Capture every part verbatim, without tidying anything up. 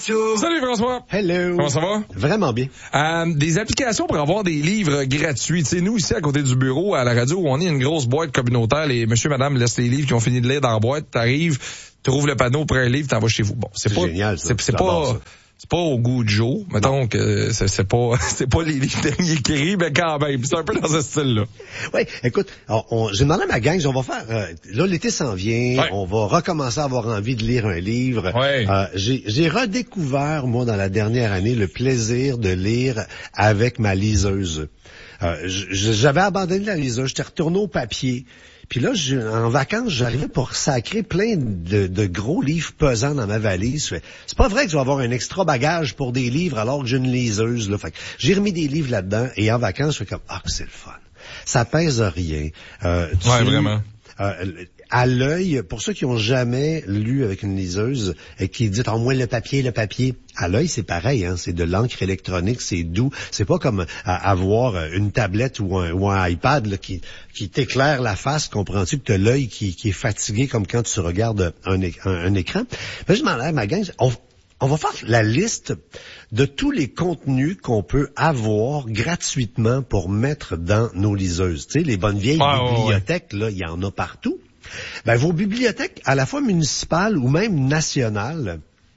Salut François. Hello. Comment ça va? Vraiment bien. Euh, des applications pour avoir des livres gratuits. Tu sais, nous, ici, à côté du bureau, à la radio, où on est une grosse boîte communautaire, les monsieur, madame laissent les livres qui ont fini de lire dans la boîte, t'arrives, trouves le panneau pour un livre, t'en vas chez vous. Bon, c'est, c'est pas, génial, ça. C'est, c'est pas, ça. c'est pas au goût de Joe. Mettons que c'est, c'est pas, c'est pas les livres derniers écrits, mais quand même, c'est un peu dans ce style-là. Oui, écoute, on, on, j'ai demandé à ma gang, on va faire, euh, là, l'été s'en vient, ouais. On va recommencer à avoir envie de lire un livre. Ouais. Euh, j'ai, j'ai redécouvert, moi, dans la dernière année, le plaisir de lire avec ma liseuse. Euh, j'avais abandonné la liseuse, j'étais retourné au papier. Puis là, je, en vacances, j'arrivais pour sacrer plein de, de gros livres pesants dans ma valise. C'est pas vrai que je vais avoir un extra bagage pour des livres alors que j'ai une liseuse. Là. Fait que j'ai remis des livres là-dedans et en vacances, je fais comme « Ah, c'est le fun! » Ça pèse rien. Euh, tu, ouais, vraiment. Euh, à l'œil, pour ceux qui ont jamais lu avec une liseuse et qui disent en moins le papier, le papier, à l'œil c'est pareil, hein, c'est de l'encre électronique, c'est doux, c'est pas comme à, avoir une tablette ou un, ou un iPad là, qui, qui t'éclaire la face, comprends-tu que t'as l'œil qui, qui est fatigué comme quand tu regardes un, un, un écran. Mais je demandais à ma gang, on, on va faire la liste de tous les contenus qu'on peut avoir gratuitement pour mettre dans nos liseuses. Tu sais, les bonnes vieilles ah, bibliothèques, ouais. là, il y en a partout. Ben, vos bibliothèques, à la fois municipales ou même nationales,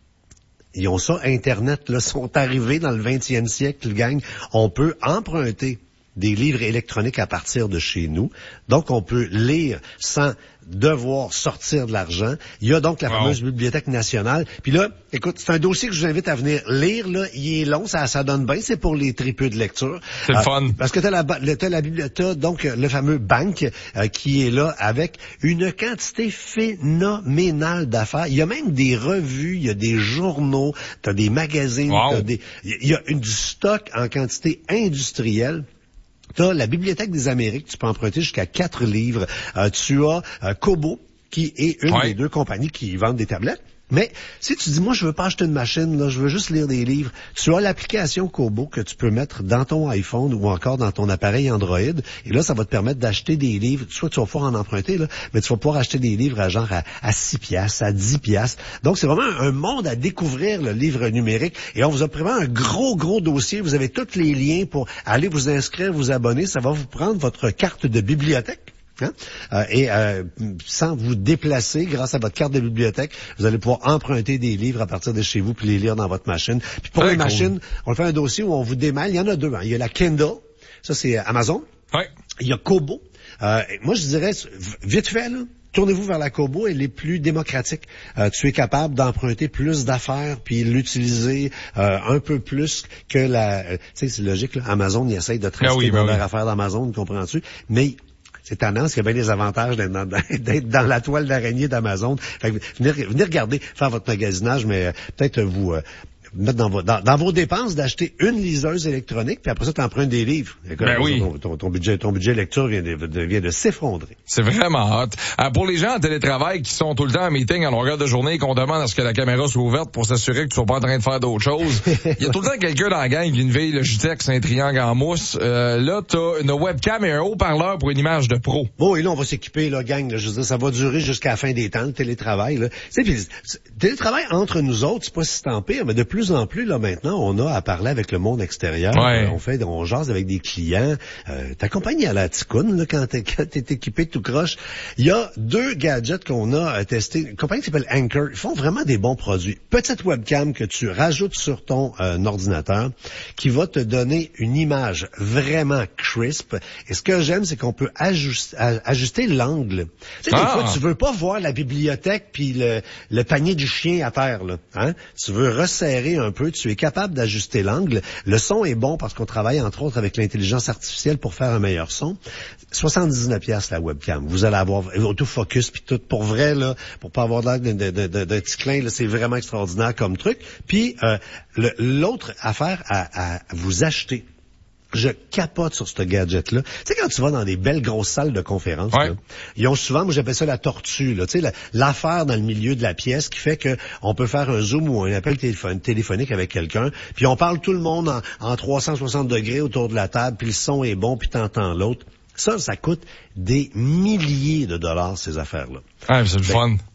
ils ont ça, Internet, là, sont arrivés dans le vingtième siècle, gang. On peut emprunter des livres électroniques à partir de chez nous. Donc, on peut lire sans devoir sortir de l'argent. Il y a donc la wow. fameuse Bibliothèque nationale. Puis là, écoute, c'est un dossier que je vous invite à venir lire. Là, il est long, ça, ça donne bien. C'est pour les tripeux de lecture. C'est le euh, fun. Parce que t'as la, t'as la bibliothèque, donc le fameux banque euh, qui est là avec une quantité phénoménale d'affaires. Il y a même des revues, il y a des journaux, t'as des magazines, wow. t'as des, il y a une, du stock en quantité industrielle. Tu as la Bibliothèque des Amériques, tu peux emprunter jusqu'à quatre livres. Euh, tu as euh, Kobo, qui est une ouais. des deux compagnies qui vendent des tablettes. Mais si tu dis, moi, je veux pas acheter une machine, là, je veux juste lire des livres, tu as l'application Kobo que tu peux mettre dans ton iPhone ou encore dans ton appareil Android. Et là, ça va te permettre d'acheter des livres. Soit tu vas pouvoir en emprunter, là, mais tu vas pouvoir acheter des livres à genre à, à six piastres, à dix piastres. Donc, c'est vraiment un monde à découvrir, le livre numérique. Et on vous a préparé un gros, gros dossier. Vous avez tous les liens pour aller vous inscrire, vous abonner. Ça va vous prendre votre carte de bibliothèque. Hein? Euh, et euh, sans vous déplacer, grâce à votre carte de bibliothèque, vous allez pouvoir emprunter des livres à partir de chez vous puis les lire dans votre machine. Puis pour les cool. machines, on fait un dossier où on vous démêle. Il y en a deux. Hein. Il y a la Kindle, ça c'est Amazon. Ouais. Il y a Kobo. Euh, moi, je dirais, vite fait, là, tournez-vous vers la Kobo, elle est plus démocratique. Euh, tu es capable d'emprunter plus d'affaires puis l'utiliser euh, un peu plus que la... Euh, tu sais, c'est logique, là. Amazon, il essaye de traiter ah oui, ben leurs oui. affaires d'Amazon, comprends-tu? Mais... c'est tendance qu'il y a bien des avantages d'être dans, d'être dans la toile d'araignée d'Amazon. Fait que venez, venez regarder, faire votre magasinage, mais euh, peut-être vous euh, mettre dans vos, dans, dans vos dépenses d'acheter une liseuse électronique, puis après ça, tu empruntes des livres. Écoute, ben oui. ton, ton, ton budget, ton budget lecture vient de, de, vient de s'effondrer. C'est vraiment hot. Euh, pour les gens en télétravail qui sont tout le temps en meeting à longueur de journée et qu'on demande à ce que la caméra soit ouverte pour s'assurer que tu sois pas en train de faire d'autres choses, il y a tout le temps quelqu'un dans la gang qui a une vieille Logitech, c'est un triangle en mousse. Euh, là, t'as une webcam et un haut-parleur pour une image de pro. Bon, et là, on va s'équiper, là, gang. Là, je veux dire, ça va durer jusqu'à la fin des temps, le télétravail. Là. Tu sais, puis, télétravail entre nous autres, c'est pas si tant pire, mais de plus en plus, là, maintenant, on a à parler avec le monde extérieur. Ouais. Euh, on fait, on jase avec des clients. Euh, T'accompagnes à la ticoune, là, quand t'es, quand t'es équipé tout croche. Il y a deux gadgets qu'on a euh, testés. Une compagnie qui s'appelle Anker. Ils font vraiment des bons produits. Petite webcam que tu rajoutes sur ton euh, ordinateur qui va te donner une image vraiment crisp. Et ce que j'aime, c'est qu'on peut ajuster, ajuster l'angle. Tu sais, ah. des fois, tu veux pas voir la bibliothèque puis le, le panier du chien à terre, là. Hein? Tu veux resserrer un peu. Tu es capable d'ajuster l'angle. Le son est bon parce qu'on travaille entre autres avec l'intelligence artificielle pour faire un meilleur son. soixante-dix-neuf piastres la webcam. Vous allez avoir autofocus puis tout pour vrai là, pour pas avoir l'air d'un, d'un, d'un, d'un petit clin là, c'est vraiment extraordinaire comme truc. Puis euh, le, l'autre affaire à, à vous acheter. Je capote sur ce gadget-là. Tu sais, quand tu vas dans des belles grosses salles de conférence, ouais. là, ils ont souvent, moi j'appelle ça la tortue, là, tu sais, la, l'affaire dans le milieu de la pièce qui fait que on peut faire un zoom ou un appel téléphone, téléphonique avec quelqu'un, puis on parle tout le monde en, en trois cent soixante degrés autour de la table, puis le son est bon, puis t'entends l'autre. Ça, ça coûte des milliers de dollars, ces affaires-là. Ah, c'est le ben, fun.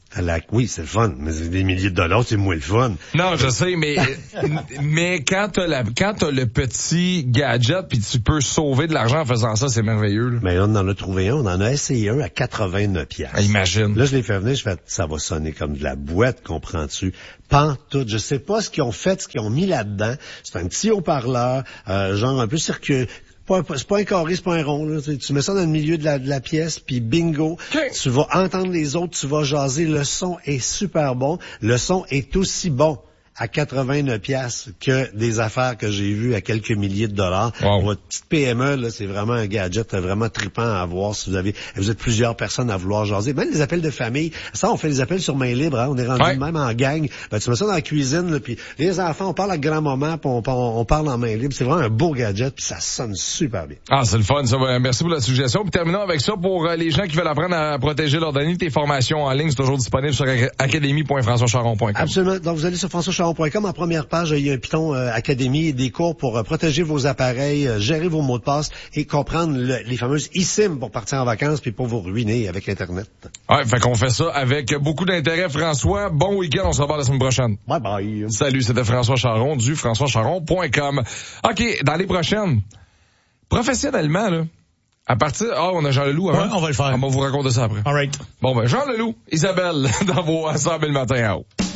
À la... Oui, c'est le fun, mais c'est des milliers de dollars, c'est moins le fun. Non, je sais, mais mais quand t'as la quand t'as le petit gadget puis tu peux sauver de l'argent en faisant ça, c'est merveilleux. Là. Mais on en a trouvé un, on en a essayé un à quatre-vingt-neuf piastres. Ah, imagine. Là, je l'ai fait venir, je fais, ça va sonner comme de la boîte, comprends-tu? Pantoute, je sais pas ce qu'ils ont fait, ce qu'ils ont mis là-dedans. C'est un petit haut-parleur, euh, genre un peu circuit. C'est pas un carré, c'est pas un rond. Là. Tu mets ça dans le milieu de la, de la pièce, puis bingo, okay. Tu vas entendre les autres, tu vas jaser. Le son est super bon. Le son est aussi bon à quatre-vingt-neuf piastres que des affaires que j'ai vues à quelques milliers de dollars. Wow. Votre petite P M E, là, c'est vraiment un gadget vraiment trippant à avoir si vous avez, vous êtes plusieurs personnes à vouloir jaser. Même les appels de famille. Ça, on fait des appels sur main libre, hein. On est rendu ouais. même en gang. Ben, tu mets ça dans la cuisine, là, puis les enfants, on parle à grand-maman, puis on, on, on parle en main libre. C'est vraiment un beau gadget, puis ça sonne super bien. Ah, c'est le fun, ça. Merci pour la suggestion. Puis terminons avec ça pour euh, les gens qui veulent apprendre à protéger leurs données. Tes formations en ligne, c'est toujours disponible sur académie point françois charon point com. Absolument. Donc, vous allez sur françois charon point com. En première page, il y a un Python euh, Académie, des cours pour euh, protéger vos appareils, euh, gérer vos mots de passe et comprendre le, les fameuses eSIM pour partir en vacances puis pour vous ruiner avec Internet. Ouais, fait qu'on fait ça avec beaucoup d'intérêt, François. Bon week-end, on se revoit la semaine prochaine. Bye bye. Salut, c'était François Charon du françois charon point com. OK, dans les prochaines, professionnellement, là, à partir... Ah, oh, on a Jean Leloup avant. Ouais, on va le faire. On va vous raconter ça après. All right. Bon, ben, Jean Leloup, Isabelle, dans vos cent mille matins à haut.